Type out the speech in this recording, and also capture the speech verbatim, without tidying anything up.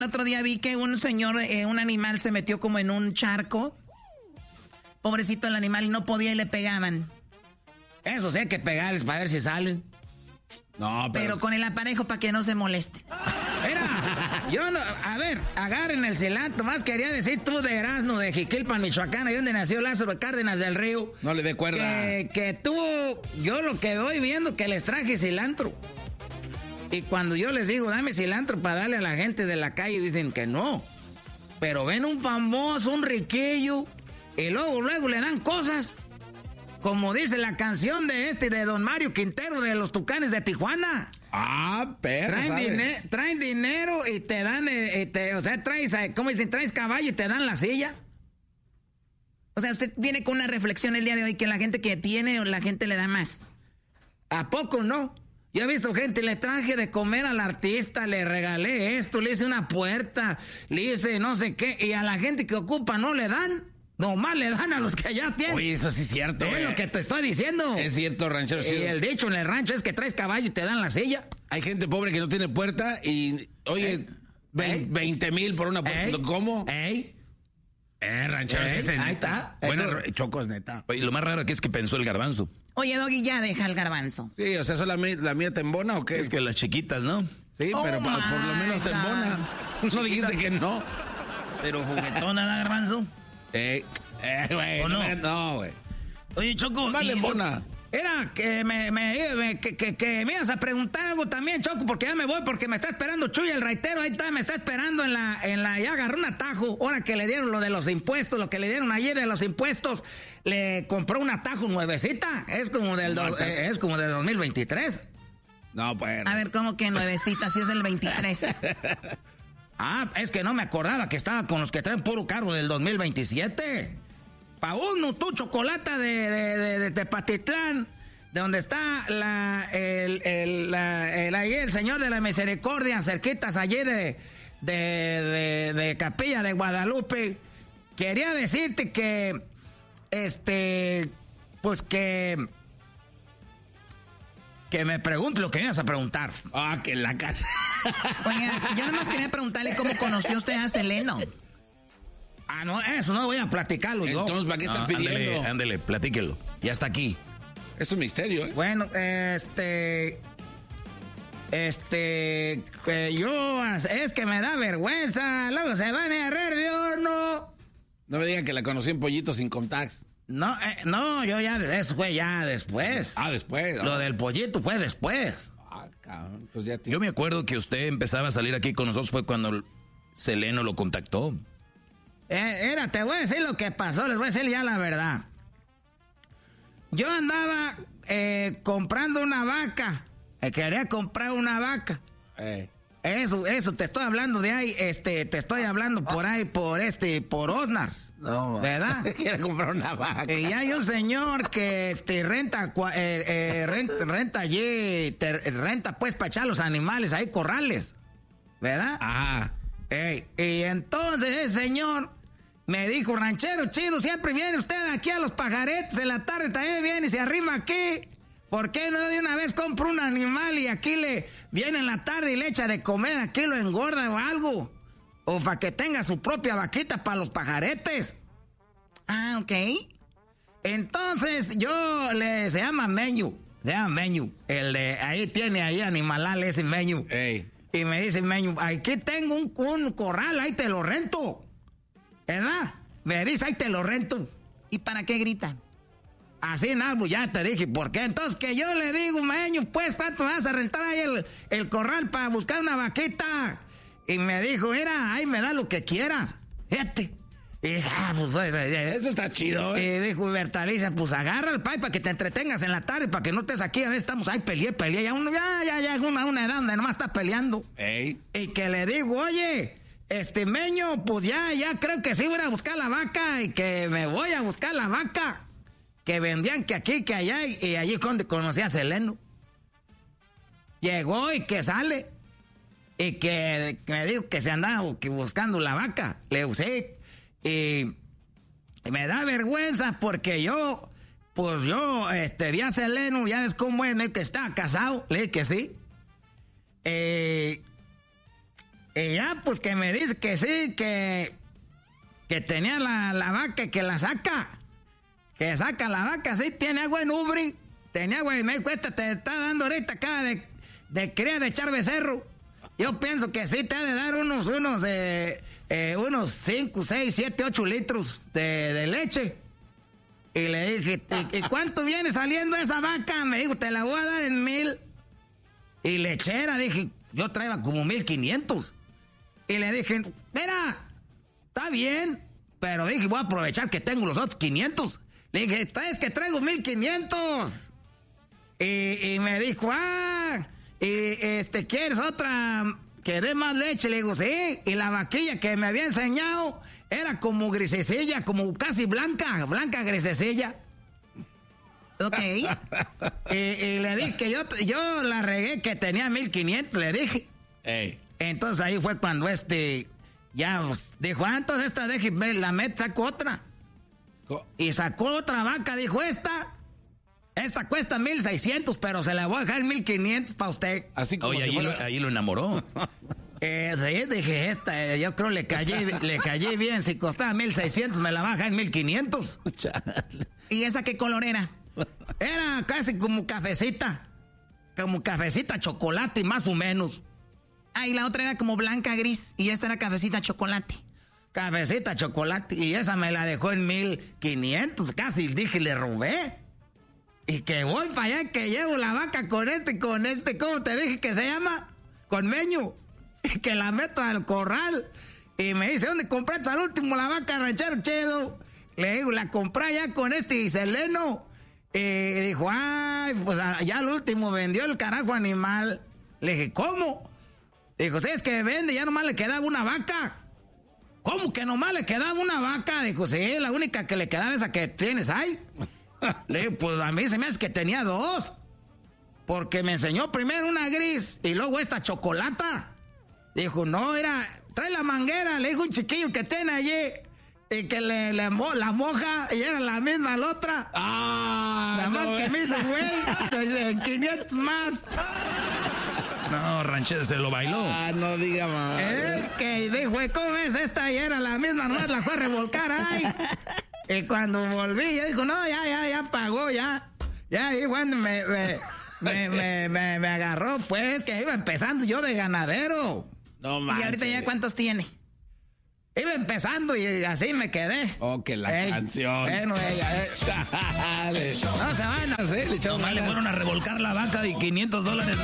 El otro día vi que un señor, eh, un animal se metió como en un charco. Pobrecito el animal, y no podía y le pegaban. Eso sí hay que pegarles para ver si salen. No, pero... pero con el aparejo para que no se moleste. Mira, yo no... A ver, agarren el cilantro. Más quería decir tú de Erasmo, de Jiquilpan, Michoacán, ahí donde nació Lázaro Cárdenas del Río. No le dé cuerda. Que, que tú... Yo lo que voy viendo que les traje cilantro. Y cuando yo les digo, dame cilantro para darle a la gente de la calle, dicen que no. Pero ven un famoso, un riquillo, y luego, luego le dan cosas. Como dice la canción de este, de Don Mario Quintero, de los Tucanes de Tijuana. Ah, perro, traen, dine- traen dinero y te dan, eh, te, o sea, traes, ¿cómo dicen? Traes caballo y te dan la silla. O sea, usted viene con una reflexión el día de hoy que la gente que tiene, la gente le da más. ¿A poco no? Yo he visto gente, le traje de comer al artista, le regalé esto, le hice una puerta, le hice no sé qué, y a la gente que ocupa no le dan. Nomás le dan a los que ya tienen. Oye, eso sí es cierto. Es eh. lo que te estoy diciendo. Es cierto, ranchero chido. Y el dicho en el rancho es que traes caballo y te dan la silla. Hay gente pobre que no tiene puerta y, oye, ¿Eh? veinte mil por una puerta. ¿Eh? ¿Cómo? ¿Eh? Eh, ranchero, ¿Eh? ese es Ahí neta. está. Buena, Esto- Choco es neta. Oye, lo más raro aquí es que pensó el garbanzo. Oye, Doggy, ya deja el garbanzo. Sí, o sea, ¿eso la, mía- la mía te embona o qué? Es que las chiquitas, ¿no? Sí, Oh pero pa- por lo my menos te God. embona. No dijiste que no. Pero juguetona, ¿da, garbanzo? Eh, eh, güey. ¿O No, no? me- no, güey. Oye, Choco. Más le y- embona. Era que me, me- me- que, que- que me ibas a preguntar algo también, Choco, porque ya me voy, porque me está esperando Chuy, el raitero, ahí está, me está esperando en la, en la, ya agarró un atajo, ahora que le dieron lo de los impuestos, lo que le dieron ayer de los impuestos, le compró un atajo nuevecita, es como del, do- eh, es como del dos mil veintitrés. No, pues. A ver, ¿cómo que nuevecita? Si es el veintitrés. Ah, es que no me acordaba que estaba con los que traen puro carro del dos mil veintisiete. Pa' uno, tu chocolata de, de, de, de Tepatitlán, de donde está la, el, el, la, el, ahí el Señor de la Misericordia, cerquitas allí de, de, de, de Capilla de Guadalupe. Quería decirte que, este, pues que, que me pregunte lo que me ibas a preguntar. Ah, que la casa. Oye, yo nada más quería preguntarle cómo conoció usted a Seleno. Ah, no, eso no voy a platicarlo yo. Entonces, ¿para qué estás Ah, pidiendo? ándele, ándele, platíquelo. Ya está aquí. Es un misterio, ¿eh? Bueno, este... Este... Que yo... Es que me da vergüenza. Luego se van a reír de uno. No me digan que la conocí en Pollito sin contacts. No, eh, no, yo ya... Eso fue ya después. Ah, después. Lo ah. del pollito fue después. Ah, cabrón. Pues ya te... Yo me acuerdo que usted empezaba a salir aquí con nosotros fue cuando Seleno lo contactó. Eh, mira, te voy a decir lo que pasó. Les voy a decir ya la verdad. Yo andaba eh, comprando una vaca. Eh, quería comprar una vaca. Eh. Eso, eso, te estoy hablando de ahí, este, te estoy hablando por ahí, por este, por Osnar. No, ¿verdad? Quiere comprar una vaca. Y hay un señor que te renta, cua- eh, eh, renta, renta allí, te renta pues para echar los animales ahí, corrales. ¿Verdad? Ah. Ey, y entonces ese señor me dijo, ranchero chido, siempre viene usted aquí a los pajaretes, en la tarde también viene y se arrima aquí. ¿Por qué no de una vez compra un animal y aquí le viene en la tarde y le echa de comer, aquí lo engorda o algo? O para que tenga su propia vaquita para los pajaretes. Ah, ok. Entonces yo le, se llama Menyu, se llama Menyu. El de, ahí tiene ahí animalal ese Menyu. Ey. Y me dice Menyu, aquí tengo un, un corral, ahí te lo rento. ¿Verdad? Me dice, ahí te lo rento. ¿Y para qué grita? Así nada, pues ya te dije, ¿por qué? Entonces que yo le digo, Meño, pues, ¿cuánto me vas a rentar ahí el, el corral para buscar una vaquita? Y me dijo, mira, ahí me da lo que quieras. Fíjate. Y dije, ah, pues, pues, eh, Eso está chido, ¿eh? y dijo Bertaliza, pues agarra el pay para que te entretengas en la tarde, para que no estés aquí, a ver, estamos ahí, peleé, peleé, ya uno, ya, ya, ya, una, una edad donde nomás está peleando. Ey. Y que le digo, oye, este Meño, pues ya, ya creo que sí voy a buscar la vaca y que me voy a buscar la vaca. Que vendían que aquí, que allá, y, y allí donde conocí a Seleno. Llegó y que sale. Y que, que me dijo que se andaba que buscando la vaca. Le usé. Y, y me da vergüenza porque yo, pues yo, este, vi a Seleno, ya ves cómo es, me dijo que estaba casado. Le dije que sí. Eh, Y ya, pues que me dice que sí, que, que tenía la, la vaca que la saca. Que saca la vaca, sí, tiene agua en ubre. Tenía agua y me dijo, esta te está dando ahorita acá de, de cría de echar becerro. Yo pienso que sí te ha de dar unos, unos, eh, eh, unos cinco, seis, siete, ocho litros de, de leche. Y le dije, ¿y, ¿y cuánto viene saliendo esa vaca? Me dijo, te la voy a dar en mil. Y lechera, dije, yo traía como mil quinientos. Y le dije, mira, está bien, pero dije, voy a aprovechar que tengo los otros quinientos. Le dije, es que traigo mil quinientos. Y, y me dijo, ah, y este, ¿quieres otra que dé más leche? Le digo, sí. Y la vaquilla que me había enseñado era como grisecilla, como casi blanca, blanca grisecilla. Ok. y, y le dije que yo, yo la regué que tenía mil quinientos, le dije. Ey. Entonces ahí fue cuando este, ya pues, dijo, ah, entonces esta deje, la met, sacó otra. Y sacó otra vaca, dijo, esta, esta cuesta mil seiscientos, pero se la voy a dejar mil quinientos para usted. Así como Oye, si ahí, fuera... lo, ahí lo enamoró. Eh, sí, dije, esta, eh, yo creo le callé, le callé bien, si costaba mil seiscientos me la baja en mil quinientos. ¿Y esa qué color era? Era casi como cafecita, como cafecita chocolate más o menos. Ah, y la otra era como blanca gris y esta era cafecita chocolate. Cafecita chocolate y esa me la dejó en mil quinientos, casi dije, le robé. Y que voy para allá, que llevo la vaca con este, con este, ¿cómo te dije que se llama? Con meño. Y que la meto al corral. Y me dice, ¿dónde compraste al último la vaca, ranchero chedo? Le digo, la compré allá con este Seleno. Y dijo, ay, pues ya al último vendió el carajo animal. Le dije, ¿cómo? Dijo, sí, es que vende, ya nomás le quedaba una vaca. ¿Cómo que nomás le quedaba una vaca? Dijo, sí, la única que le quedaba esa que tienes ahí. Le digo, pues a mí se me hace que tenía dos. Porque me enseñó primero una gris y luego esta chocolata. Dijo, no, era, trae la manguera, le dijo un chiquillo que tiene allí. Y que le, le mo, la moja y era la misma la otra. Ah, Nada más no, que me hizo güey, en quinientos más. No, ranchero, se lo bailó. Ah, no diga más. Eh, que dijo, ¿cómo es esta? Y era la misma, nomás la fue a revolcar, ay. Y cuando volví, ya dijo, no, ya, ya, ya pagó, ya. Ya, y cuando me, me, me, me, me, me agarró, pues, que iba empezando yo de ganadero. No ¿Y manches. ahorita ya cuántos tiene? Iba empezando y así me quedé. Oh, que la Ey, canción. Bueno, ella, eh. Chale. No se van a hacer, le echaron Nomás le fueron a revolcar la vaca de quinientos dólares.